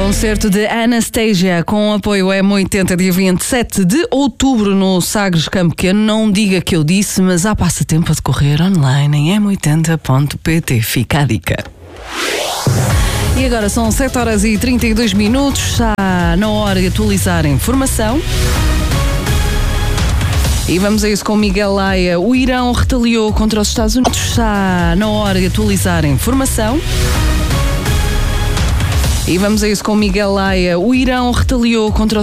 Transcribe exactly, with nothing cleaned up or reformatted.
Concerto de Anastasia com apoio M oitenta, dia vinte e sete de outubro no Sagres Campo Pequeno. Não diga que eu disse, mas há passatempo a decorrer online em m oitenta ponto p t. Fica a dica. E agora são sete horas e trinta e dois minutos, está na hora de atualizar a informação. E vamos a isso com Miguel Laia. O Irão retaliou contra os Estados Unidos. Está na hora de atualizar a informação. E vamos a isso com Miguel Laia. O Irão retaliou contra os